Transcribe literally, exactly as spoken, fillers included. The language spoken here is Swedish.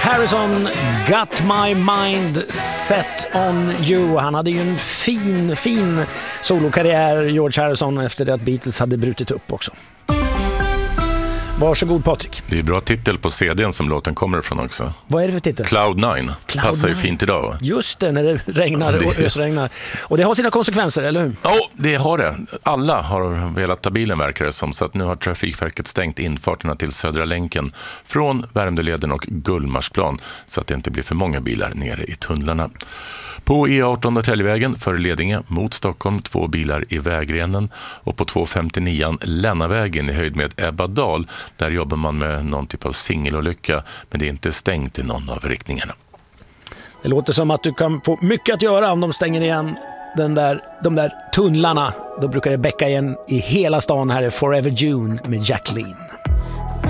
Harrison, Got My Mind Set On You. Han hade ju en fin, fin solokarriär, George Harrison, efter det att Beatles hade brutit upp också. Varsågod Patrik. Det är bra titel på C D:n som låten kommer ifrån också. Vad är det för titel? Cloud nine. Cloud Passar ju nine. fint idag. Just det, när det regnar och ösregnar. Och det har sina konsekvenser, eller hur? Ja, det har det. Alla har velat ta bilen, verkar det som. Så att nu har Trafikverket stängt infarterna till Södra länken från Värmdöleden och Gullmarsplan, så att det inte blir för många bilar nere i tunnlarna. På E arton Norrtäljevägen för Ledinge mot Stockholm, två bilar i vägrenen. Och på tvåhundrafemtionio Lännavägen i höjd med Ebbadal, där jobbar man med någon typ av singelolycka, men det är inte stängt i någon av riktningarna. Det låter som att du kan få mycket att göra om de stänger igen den där, de där tunnlarna. Då brukar det bäcka igen i hela stan. Här är Forever June med Jacqueline.